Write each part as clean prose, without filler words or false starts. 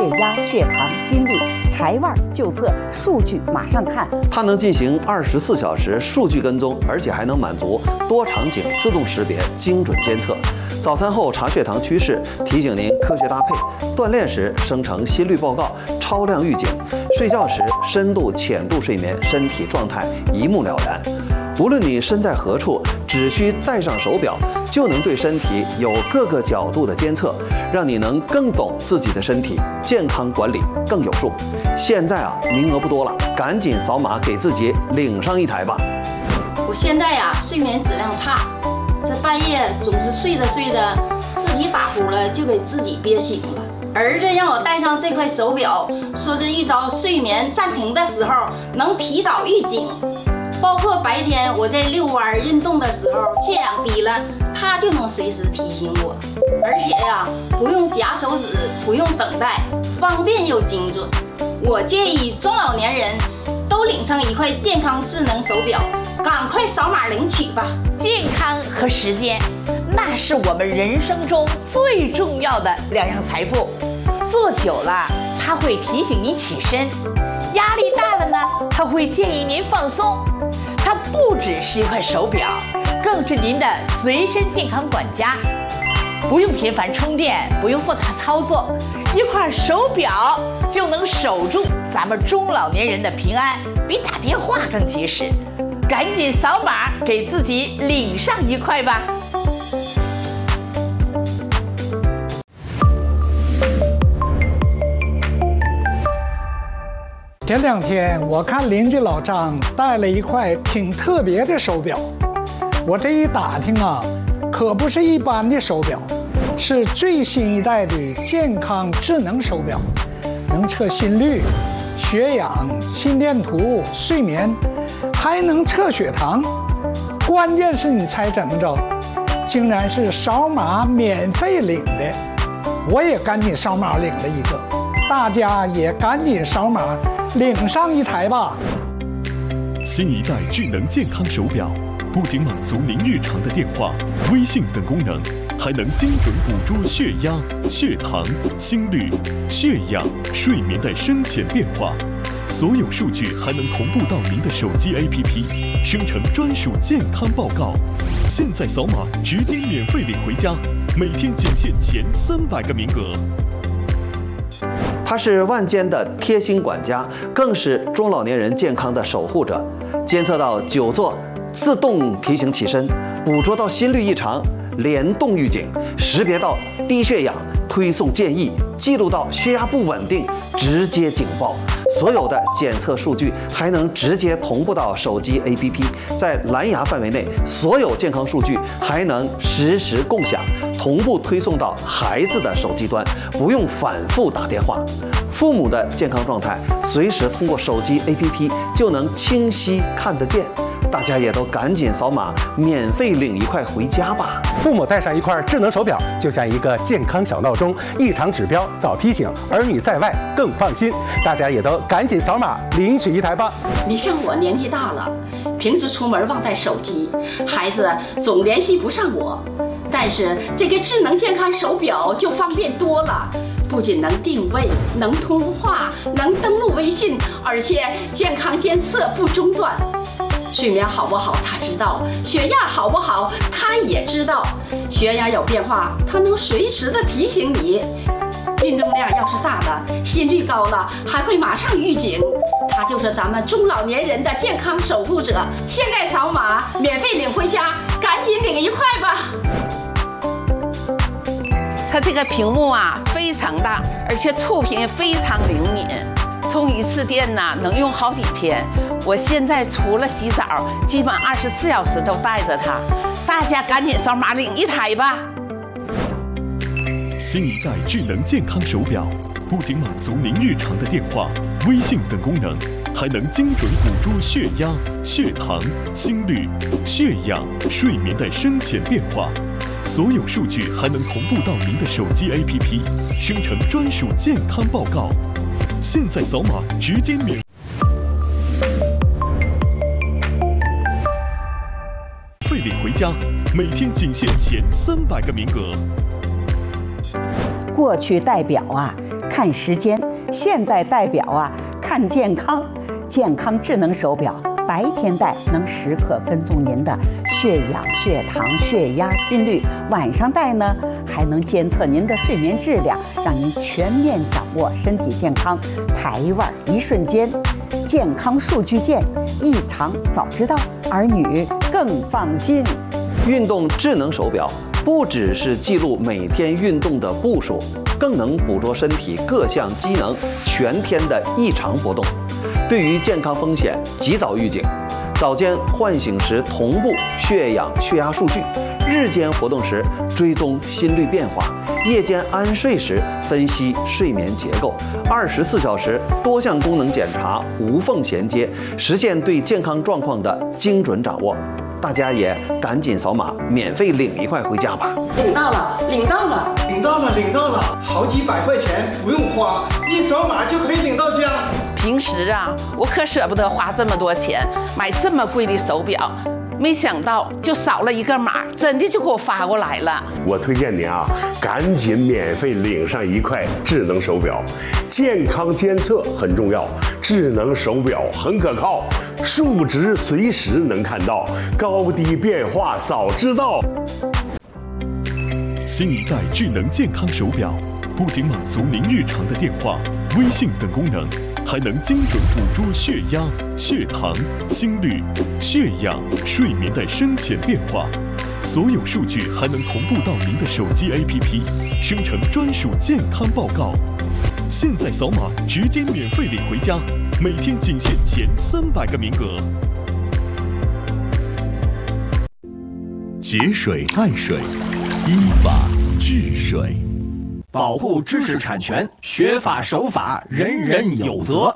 血压、血糖、心率、台腕就测，数据马上看。 它能进行24小时数据跟踪，而且还能满足多场景自动识别、精准监测。早餐后查血糖趋势，提醒您科学搭配；锻炼时生成心率报告、超量预警；睡觉时深度、浅度睡眠，身体状态一目了然。无论你身在何处，只需戴上手表，就能对身体有各个角度的监测，让你能更懂自己的身体，健康管理更有数。现在名额不多了，赶紧扫码给自己领上一台吧。 我现在睡眠质量差，这半夜总是睡着自己打呼了就给自己憋醒了。儿子让我戴上这块手表，说是遇着睡眠暂停的时候能提早预警。包括白天我在遛弯运动的时候，血氧低了，它就能随时提醒我。而且不用夹手指，不用等待，方便又精准。我建议中老年人都领上一块健康智能手表，赶快扫码领取吧。 健康和时间，那是我们人生中最重要的两样财富。坐久了，它会提醒您起身；压力大了呢，它会建议您放松。它不只是一块手表，更是您的随身健康管家。不用频繁充电，不用复杂操作，一块手表就能守住咱们中老年人的平安，比打电话更及时。赶紧扫码给自己领上一块吧。 前2天我看邻居老张带了一块挺特别的手表，我这一打听可不是一般的手表，是最新一代的健康智能手表，能测心率、血氧、心电图、睡眠，还能测血糖。关键是你猜怎么着？竟然是扫码免费领的。我也赶紧扫码领了一个，大家也赶紧扫码领上一台吧。 新一代智能健康手表不仅满足您日常的电话、微信等功能，还能精准捕捉血压、血糖、心率、血氧、睡眠的深浅变化。所有数据还能同步到您的手机 APP， 生成专属健康报告。现在扫码直接免费领回家，每天仅限前300个名额。 它是万间的贴心管家，更是中老年人健康的守护者。监测到久坐，自动提醒起身；捕捉到心率异常，联动预警；识别到低血氧，推送建议；记录到血压不稳定，直接警报。所有的检测数据还能直接同步到手机 APP， 在蓝牙范围内，所有健康数据还能实时共享，同步推送到孩子的手机端，不用反复打电话。父母的健康状态随时通过手机 APP 就能清晰看得见。大家也都赶紧扫码，免费领一块回家吧。 父母带上一块智能手表，就像一个健康小闹钟，异常指标早提醒，儿女在外更放心。大家也都赶紧扫码领取一台吧。 你像我年纪大了，平时出门忘带手机，孩子总联系不上我，但是这个智能健康手表就方便多了。不仅能定位、能通话、能登录微信，而且健康监测不中断。睡眠好不好他知道，血压好不好他也知道，血压有变化他能随时的提醒你。运动量要是大了，心率高了，还会马上预警。他就是咱们中老年人的健康守护者。现在扫码免费领回家，赶紧领一块吧。 它这个屏幕非常大，而且触屏也非常灵敏，充一次电能用好几天。我现在除了洗澡，基本24小时都带着它。大家赶紧扫码领一台吧。 新一代智能健康手表不仅满足您日常的电话、微信等功能，还能精准捕捉血压、血糖、心率、血氧、睡眠的深浅变化。所有数据还能同步到您的手机 APP， 生成专属健康报告。现在扫码直接免费领回家，每天仅限前300个名额。 过去戴表看时间，现在代表看健康。健康智能手表，白天戴能时刻跟踪您的血氧、血糖、血压、心率；晚上戴呢，还能监测您的睡眠质量，让您全面掌握身体健康。台湾一瞬间，健康数据见，异常早知道，儿女更放心。 运动智能手表不只是记录每天运动的步数，更能捕捉身体各项机能全天的异常波动，对于健康风险及早预警。早间唤醒时同步血氧、血压数据，日间活动时追踪心率变化，夜间安睡时分析睡眠结构，24小时多项功能检查无缝衔接，实现对健康状况的精准掌握。大家也赶紧扫码免费领一块回家吧！ 领到了，领到了， 领到了，领到了，好几百块钱不用花，一扫码就可以领到家。 平时我可舍不得花这么多钱买这么贵的手表，没想到就扫了一个码，真的就给我发过来了。 我推荐您赶紧免费领上一块智能手表，健康监测很重要，智能手表很可靠，数值随时能看到，高低变化早知道。 新一代智能健康手表不仅满足您日常的电话、微信等功能，还能精准捕捉血压、血糖、心率、血氧、睡眠的深浅变化，所有数据还能同步到您的手机 APP， 生成专属健康报告。现在扫码直接免费领回家，每天仅限前300个名额。 节水爱水，依法治水。 保护知识产权，学法守法，人人有责。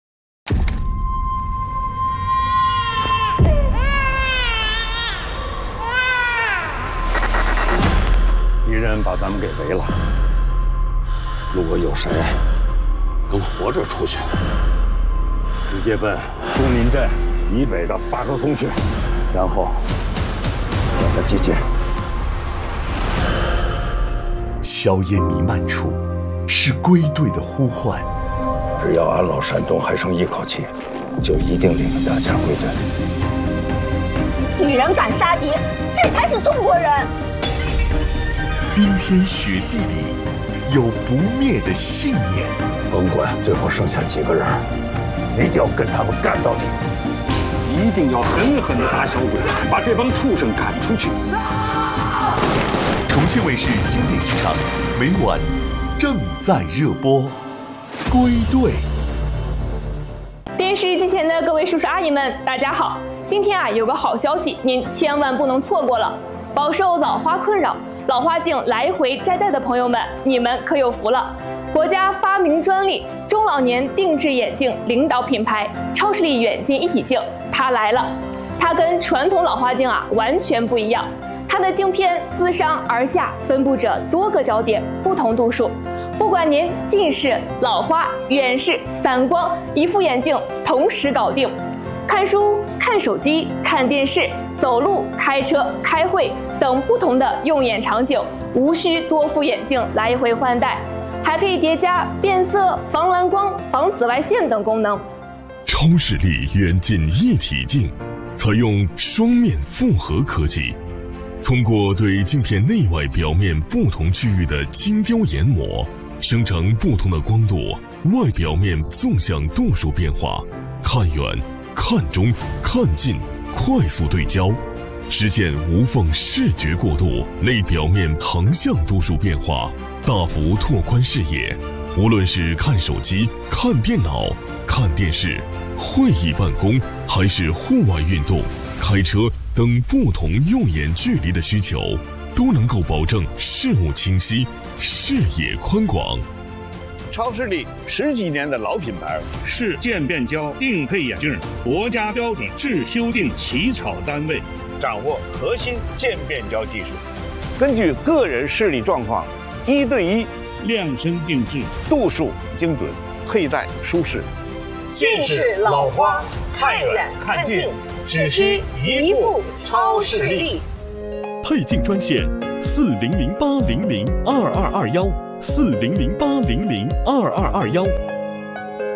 敌人把咱们给围了，如果有谁能活着出去，直接奔东林镇以北的八棵松去，然后让他接见。 硝烟弥漫处，是归队的呼唤。 只要俺老山东还剩一口气，就一定领着大家归队。 女人敢杀敌，这才是中国人。 冰天雪地里，有不灭的信念。 甭管最后剩下几个人，一定要跟他们干到底。一定要狠狠地打小鬼，把这帮畜生赶出去。 重庆卫视经典剧场每晚正在热播，归队。 电视机前的各位叔叔阿姨们，大家好！今天有个好消息，您千万不能错过了。饱受老花困扰、老花镜来回摘戴的朋友们，你们可有福了！国家发明专利中老年定制眼镜领导品牌超视力远近一体镜，它来了。它跟传统老花镜完全不一样。它的镜片自上而下分布着多个焦点，不同度数。不管您近视、老花、远视、散光，一副眼镜同时搞定。看书、看手机、看电视、走路、开车、开会等不同的用眼场景，无需多副眼镜来回换代，还可以叠加变色、防蓝光、防紫外线等功能。 超视力远近一体镜采用双面复合科技，通过对镜片内外表面不同区域的精雕研磨，生成不同的光度、外表面纵向度数变化，看远、看中、看近，快速对焦，实现无缝视觉过渡，内表面横向度数变化，大幅拓宽视野。无论是看手机、看电脑、看电视、会议办公，还是户外运动、开车等不同用眼距离的需求，都能够保证视物清晰、视野宽广。 超视力10几年的老品牌，是渐变焦定配眼镜国家标准制修订起草单位，掌握核心渐变焦技术，根据个人视力状况1对1量身定制，度数精准，佩戴舒适。 近视老花，看远看近，只需一副超视力。 配镜专线：4008002221。 4008002221。